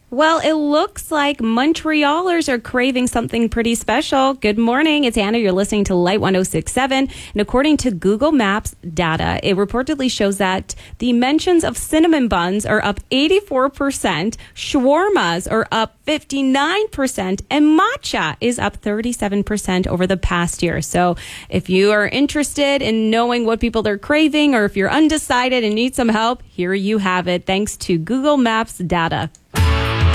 Well, it looks like Montrealers are craving something pretty special. Good morning. It's Anna. You're listening to Light 106.7. And according to Google Maps data, it reportedly shows that the mentions of cinnamon buns are up 84%, shawarmas are up 59%, and matcha is up 37% over the past year. So if you are interested in knowing what people are craving, or if you're undecided and need some help, here you have it, thanks to Google Maps data.